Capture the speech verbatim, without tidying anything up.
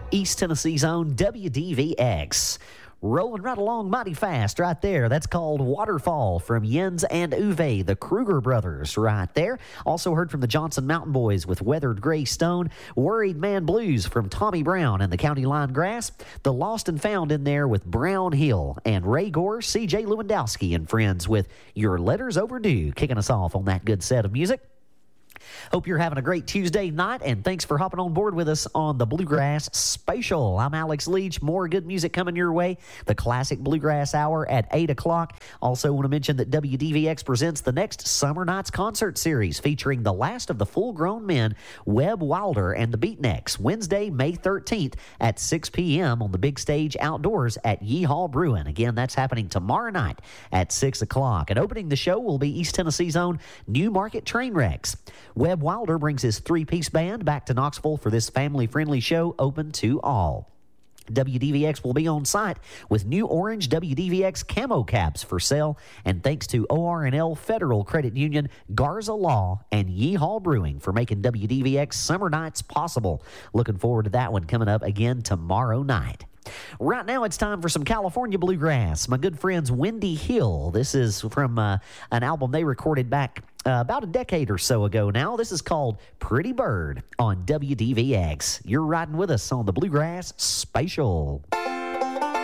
East Tennessee's own W D V X. Rolling right along mighty fast right there. That's called Waterfall from Jens and Uwe, the Kruger brothers right there. Also heard from the Johnson Mountain Boys with Weathered Gray Stone. Worried Man Blues from Tommy Brown and the County Line Grass. The Lost and Found in there with Brown Hill. And Ray Gore, C J Lewandowski and friends with Your Letters Overdue, kicking us off on that good set of music. Hope you're having a great Tuesday night, and thanks for hopping on board with us on the Bluegrass Spatial. I'm Alex Leach. More good music coming your way. The Classic Bluegrass Hour at eight o'clock. Also want to mention that W D V X presents the next Summer Nights concert series featuring the last of the full-grown men, Webb Wilder and the Beatniks, Wednesday, May thirteenth at six p.m. on the big stage outdoors at Yeehaw Brewing. Again, that's happening tomorrow night at six o'clock. And opening the show will be East Tennessee's own New Market Trainwrecks. Webb Wilder brings his three-piece band back to Knoxville for this family-friendly show open to all. W D V X will be on site with new orange W D V X camo caps for sale, and thanks to O R and L Federal Credit Union, Garza Law, and Yeehaw Brewing for making W D V X Summer Nights possible. Looking forward to that one coming up again tomorrow night. Right now, it's time for some California bluegrass. My good friends Wendy Hill. This is from uh, an album they recorded back uh, about a decade or so ago now. This is called Pretty Bird on W D V X. You're riding with us on the Bluegrass Spatial.